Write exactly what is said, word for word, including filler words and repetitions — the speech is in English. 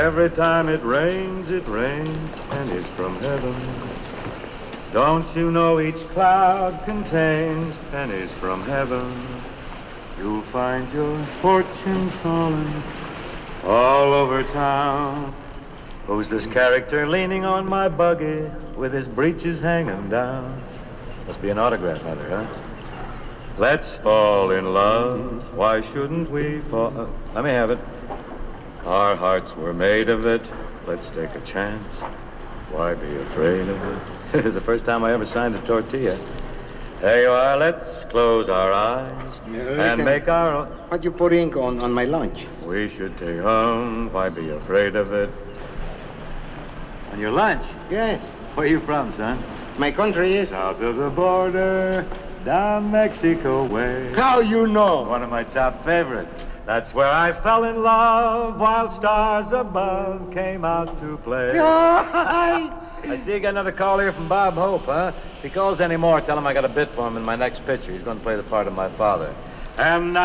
Every time it rains, it rains pennies from heaven. Don't you know each cloud contains pennies from heaven? You'll find your fortune falling all over town. Who's this character leaning on my buggy with his breeches hanging down? Must be an autograph letter, huh? Let's fall in love. Why shouldn't we fall? Uh, let me have it. Our hearts were made of it. Let's take a chance. Why be afraid of it? It's the first time I ever signed a tortilla. There you are. Let's close our eyes Yeah, and listen, make our... What you put ink on, on my lunch? We should take home. Why be afraid of it? On your lunch? Yes. Where you from, son? My country is... South of the border, down Mexico way. How you know? One of my top favorites. That's where I fell in love while stars above came out to play. I see you got another call here from Bob Hope, huh? If he calls any more, tell him I got a bit for him in my next picture. He's going to play the part of my father. And now